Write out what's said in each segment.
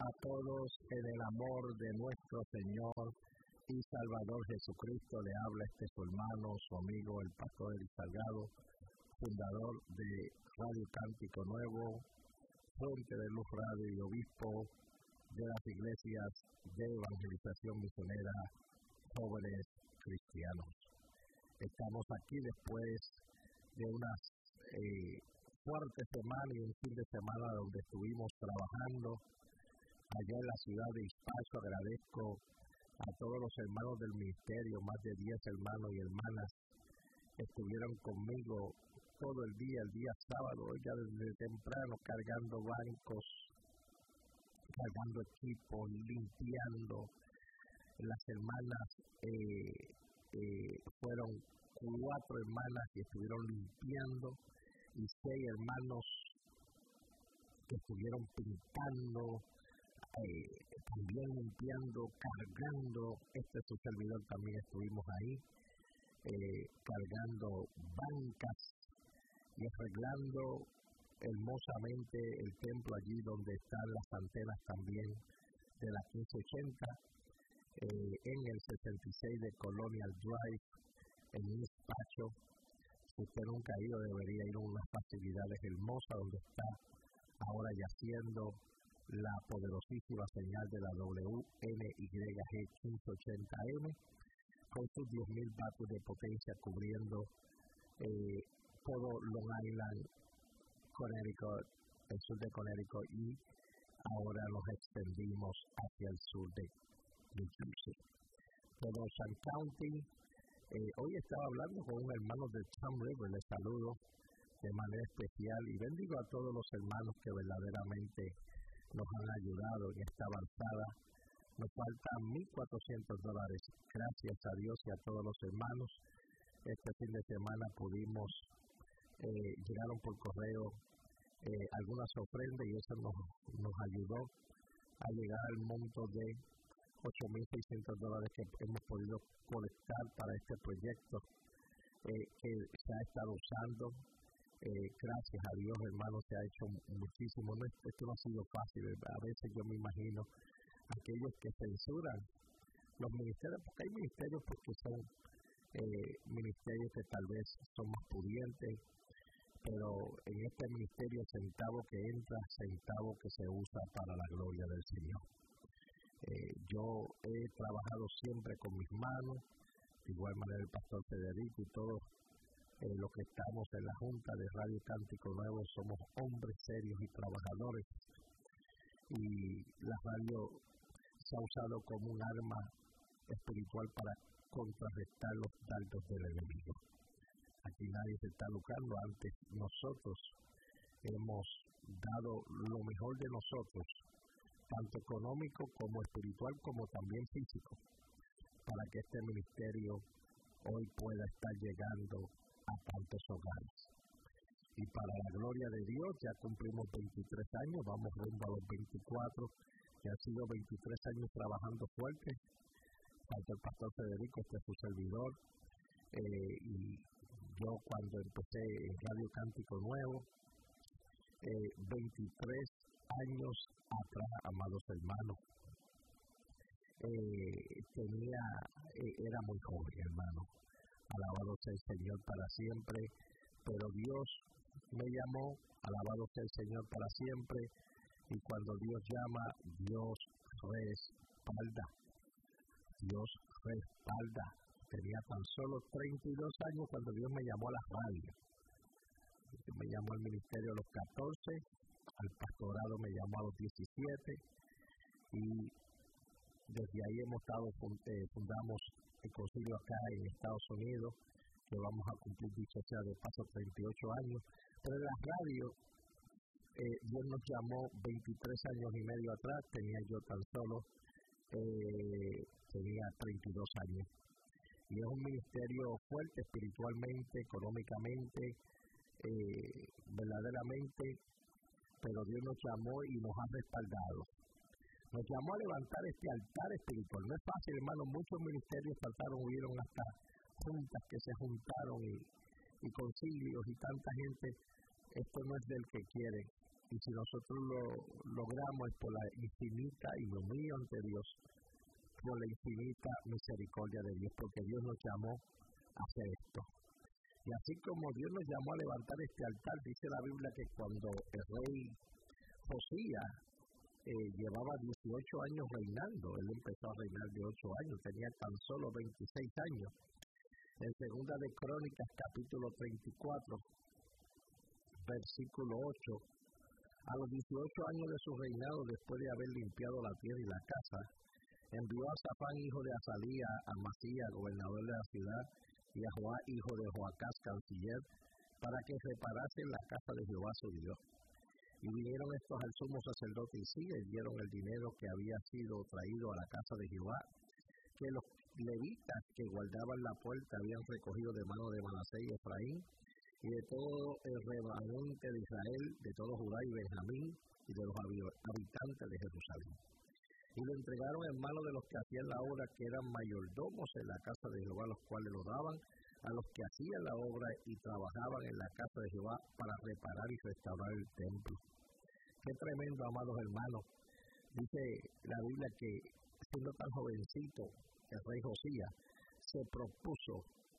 a todos en el amor de nuestro Señor y Salvador Jesucristo. Le habla su hermano, su amigo, el pastor Eric Salgado, fundador de Radio Cántico Nuevo, Fuente de Luz Radio y obispo de las iglesias de evangelización misionera Jóvenes Cristianos. Estamos aquí después de unas fuertes semanas y un fin de semana donde estuvimos trabajando allá en la ciudad de Espacio. Agradezco a todos los hermanos del ministerio, más de 10 hermanos y hermanas estuvieron conmigo todo el día sábado, ya desde temprano, cargando bancos, cargando equipos, limpiando. Las hermanas fueron 4 hermanas que estuvieron limpiando y 6 hermanos que estuvieron pintando, también limpiando, cargando. Su servidor también estuvimos ahí, cargando bancas y arreglando hermosamente el templo allí donde están las antenas también de la 1580, en el 66 de Colonial Drive, en East Pacho. Si usted nunca ha ido, debería ir a unas facilidades hermosas donde está ahora yaciendo la poderosísima señal de la WNYG 1580M con sus 10,000 vatios de potencia cubriendo todo Long Island, Connecticut, el sur de Connecticut, y ahora nos extendimos hacia el sur de New Jersey. Todo Ocean County. Hoy estaba hablando con un hermano de Tom River, les saludo de manera especial y bendigo a todos los hermanos que verdaderamente nos han ayudado en esta avanzada. Nos faltan $1,400. Gracias a Dios y a todos los hermanos. Este fin de semana pudimos, llegaron por correo algunas ofrendas y eso nos ayudó a llegar al monto de $8,600 que hemos podido colectar para este proyecto que se ha estado usando. Gracias a Dios, hermanos, se ha hecho muchísimo. Esto no ha sido fácil. A veces yo me imagino aquellos que censuran los ministerios, porque hay ministerios porque son ministerios que tal vez son más pudientes, pero en este ministerio centavo que entra, centavo que se usa para la gloria del Señor. Yo he trabajado siempre con mis manos, de igual manera el pastor Federico y todos los que estamos en la Junta de Radio Cántico Nuevo somos hombres serios y trabajadores, y la radio se ha usado como un arma espiritual para contrarrestar los dardos del enemigo. Aquí nadie se está lucrando, antes nosotros hemos dado lo mejor de nosotros, tanto económico como espiritual como también físico, para que este ministerio hoy pueda estar llegando a tantos hogares. Y para la gloria de Dios ya cumplimos 23 años, vamos rumbo a los 24, que han sido 23 años trabajando fuerte. Tanto el pastor Federico, su servidor, y yo cuando empecé en Radio Cántico Nuevo, 23 años atrás, amados hermanos, era muy joven, hermano. Alabado sea el Señor para siempre, pero Dios me llamó, alabado sea el Señor para siempre, y cuando Dios llama, Dios respalda. Dios respalda. Tenía tan solo 32 años cuando Dios me llamó a la radio. Me llamó al ministerio a los 14, al pastorado me llamó a los 17, y desde ahí fundamos el concilio acá en Estados Unidos, que vamos a cumplir, dicho sea de paso, 38 años. Pero en la radio, Dios nos llamó 23 años y medio atrás, tenía yo tan solo, tenía 32 años. Y es un ministerio fuerte espiritualmente, económicamente, verdaderamente, pero Dios nos llamó y nos ha respaldado. Nos llamó a levantar este altar espiritual. No es fácil, hermano. Muchos ministerios saltaron, hubieron hasta juntas que se juntaron y concilios y tanta gente. Esto no es del que quiere, Y si nosotros lo logramos es por la infinita, y me humillo ante Dios, por la infinita misericordia de Dios, porque Dios nos llamó a hacer esto. Y así como Dios nos llamó a levantar este altar, dice la Biblia que cuando el rey Josías llevaba 18 años reinando, él empezó a reinar de 8 años, tenía tan solo 26 años. En Segunda de Crónicas, capítulo 34, versículo 8, a los 18 años de su reinado, después de haber limpiado la tierra y la casa, envió a Safán, hijo de Azalía, a Masías, gobernador de la ciudad, y a Joá, hijo de Joacás, canciller, para que reparasen la casa de Jehová su Dios. Y vinieron estos al sumo sacerdote Hilcías y dieron el dinero que había sido traído a la casa de Jehová, que los levitas que guardaban la puerta habían recogido de mano de Manasés y Efraín, y de todo el remanente de Israel, de todo Judá y Benjamín, y de los habitantes de Jerusalén. Y lo entregaron en manos de los que hacían la obra, que eran mayordomos en la casa de Jehová, los cuales lo daban a los que hacían la obra y trabajaban en la casa de Jehová para reparar y restaurar el templo. Qué tremendo, amados hermanos. Dice la Biblia que, siendo tan jovencito, el rey Josías se propuso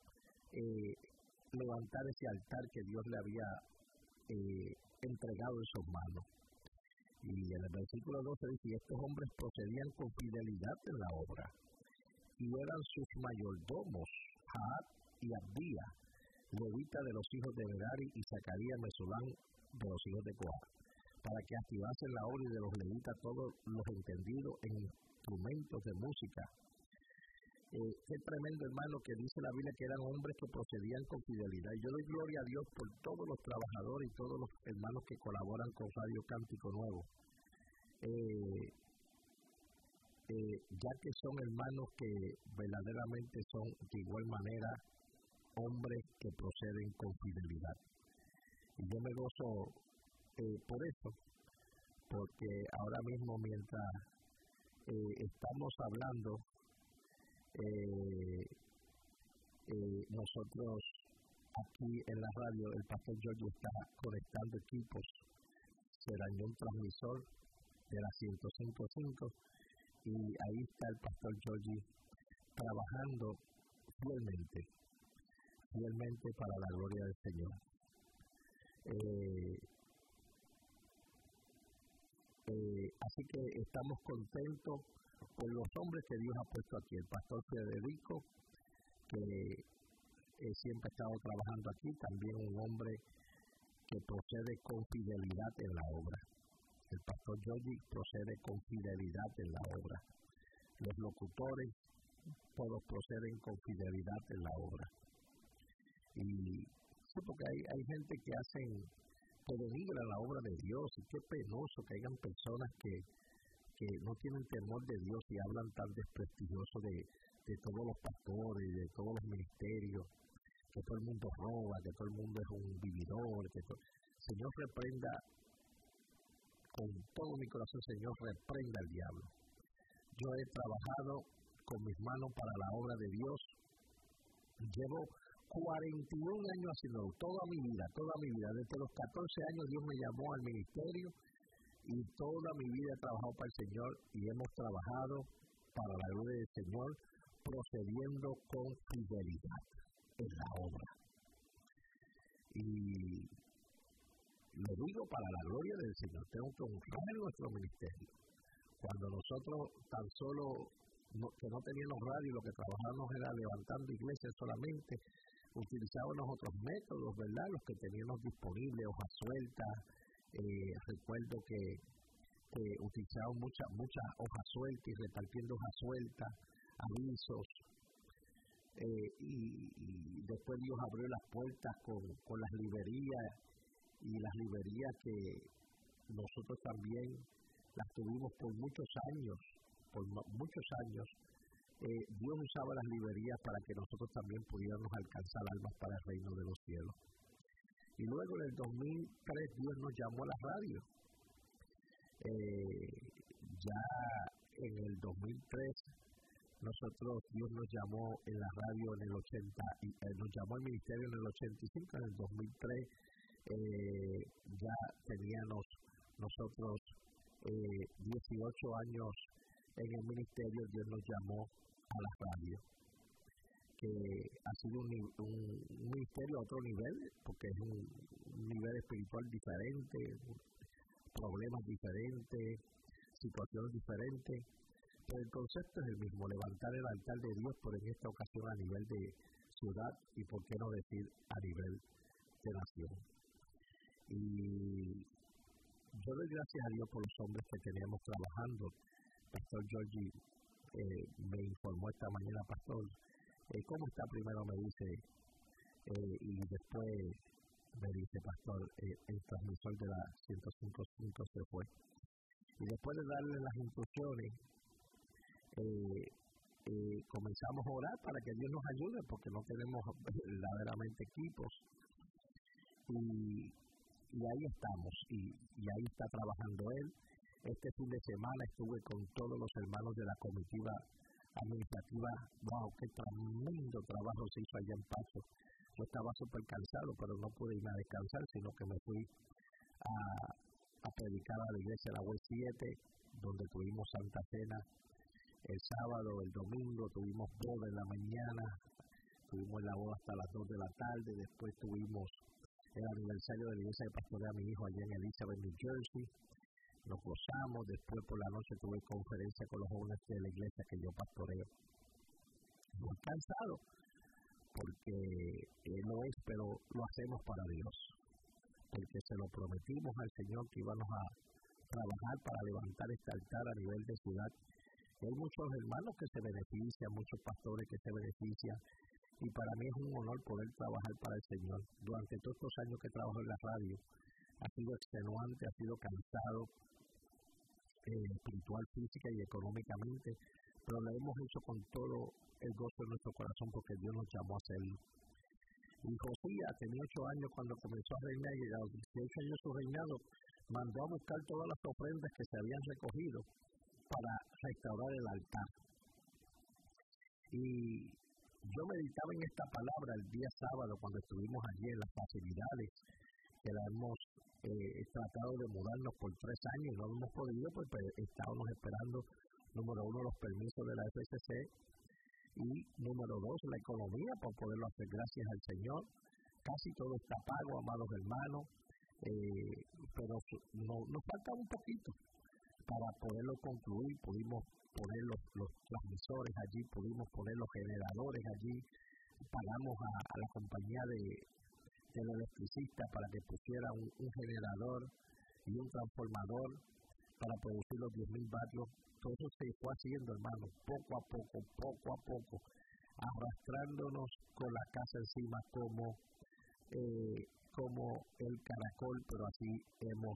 levantar ese altar que Dios le había entregado en sus manos. Y en el versículo 12 dice: y estos hombres procedían con fidelidad en la obra, y eran sus mayordomos, Jaat y Abdía, levita de los hijos de Merari, y Zacarías Mesulán de los hijos de Coat, para que activasen la obra, y de los levitas todos los entendidos en instrumentos de música. Qué tremendo, hermano, que dice la Biblia que eran hombres que procedían con fidelidad. Y yo doy gloria a Dios por todos los trabajadores y todos los hermanos que colaboran con Radio Cántico Nuevo, ya que son hermanos que verdaderamente son de igual manera hombres que proceden con fidelidad. Y yo me gozo por eso, porque ahora mismo mientras estamos hablando, nosotros aquí en la radio, el pastor George está conectando equipos, se dañó un transmisor de la 105.5 y ahí está el pastor George trabajando fielmente para la gloria del Señor. Así que estamos contentos por los hombres que Dios ha puesto aquí. El pastor Federico, que siempre ha estado trabajando aquí, también un hombre que procede con fidelidad en la obra. El pastor George procede con fidelidad en la obra. Los locutores, todos proceden con fidelidad en la obra. Y sí, porque hay gente que denigra la obra de Dios, y qué penoso que hayan personas que no tienen temor de Dios y hablan tan desprestigioso de todos los pastores, de todos los ministerios, que todo el mundo roba, que todo el mundo es un vividor, Señor reprenda, con todo mi corazón, Señor reprenda al diablo. Yo he trabajado con mis manos para la obra de Dios, llevo 41 años haciéndolo, toda mi vida, desde los 14 años Dios me llamó al ministerio, y toda mi vida he trabajado para el Señor, y hemos trabajado para la gloria del Señor, procediendo con fidelidad en la obra. Y lo digo para la gloria del Señor, tengo que honrar nuestro ministerio. Cuando nosotros tan solo, que no teníamos radio, lo que trabajábamos era levantando iglesias solamente, utilizábamos otros métodos, ¿verdad? Los que teníamos disponibles, hojas sueltas. Recuerdo que utilizaban muchas hojas sueltas y repartiendo hojas sueltas, avisos, y después Dios abrió las puertas con las librerías, y las librerías que nosotros también las tuvimos por muchos años. Dios usaba las librerías para que nosotros también pudiéramos alcanzar almas para el reino de los cielos. Y luego en el 2003 Dios nos llamó a la radio. Ya en el 2003 Dios nos llamó en la radio en el 80, nos llamó al ministerio en el 85, en el 2003 ya teníamos nosotros 18 años en el ministerio, Dios nos llamó a la radio, que ha sido un ministerio a otro nivel, porque es un nivel espiritual diferente, problemas diferentes, situaciones diferentes, pero el concepto es el mismo: levantar el altar de Dios, pero en esta ocasión a nivel de ciudad y por qué no decir a nivel de nación. Y yo doy gracias a Dios por los hombres que teníamos trabajando. Pastor Georgie me informó esta mañana: pastor, ¿cómo está? Primero me dice, y después me dice: pastor, el transmisor de la 105.5 se fue. Y después de darle las instrucciones, comenzamos a orar para que Dios nos ayude, porque no tenemos verdaderamente equipos. Y ahí estamos, y ahí está trabajando él. Este fin de semana estuve con todos los hermanos de la comitiva administrativa. ¡Wow! ¡Qué tremendo trabajo se hizo allá en Paso! Yo estaba súper cansado, pero no pude irme a descansar, sino que me fui a predicar a la iglesia de la Web 7, donde tuvimos Santa Cena el sábado, el domingo, tuvimos boda en la mañana, tuvimos la boda hasta las 2 de la tarde, después tuvimos el aniversario de la iglesia que pastorea a mi hijo allá en Elizabeth, New Jersey. Nos gozamos. Después por la noche tuve conferencia con los jóvenes de la iglesia que yo pastoreo. Muy cansado, porque no es, pero lo hacemos para Dios, porque se lo prometimos al Señor que íbamos a trabajar para levantar este altar a nivel de ciudad. Y hay muchos hermanos que se benefician, muchos pastores que se benefician, y para mí es un honor poder trabajar para el Señor. Durante todos estos años que trabajo en la radio, ha sido extenuante, ha sido cansado, espiritual, física y económicamente, pero lo hemos hecho con todo el gozo de nuestro corazón, porque Dios nos llamó a hacerlo. Y Josías tenía 8 años cuando comenzó a reinar, y a los 18 años de su reinado mandó a buscar todas las ofrendas que se habían recogido para restaurar el altar. Y yo meditaba en esta palabra el día sábado cuando estuvimos allí en las facilidades, que la hemos tratado de mudarnos por 3 años y no hemos podido, pues estábamos esperando, número 1, los permisos de la FCC, y número 2, la economía para poderlo hacer. Gracias al Señor, casi todo está pago, amados hermanos, pero nos falta un poquito para poderlo concluir. Pudimos poner los transmisores allí, pudimos poner los generadores allí, pagamos a la compañía del electricista para que pusiera un generador y un transformador para producir los 10,000 vatios. Todo eso se fue haciendo, hermano, poco a poco, arrastrándonos con la casa encima como el caracol, pero así hemos